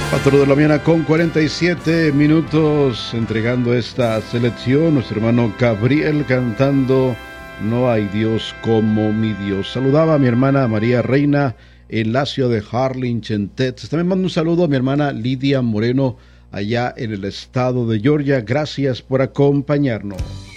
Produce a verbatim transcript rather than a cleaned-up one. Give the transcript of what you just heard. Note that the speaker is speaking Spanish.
cuatro de la mañana con cuarenta y siete minutos, entregando esta selección, nuestro hermano Gabriel cantando No hay Dios como mi Dios. Saludaba a mi hermana María Reina en la ciudad de Harlingen, Texas. También mando un saludo a mi hermana Lidia Moreno allá en el estado de Georgia. Gracias por acompañarnos.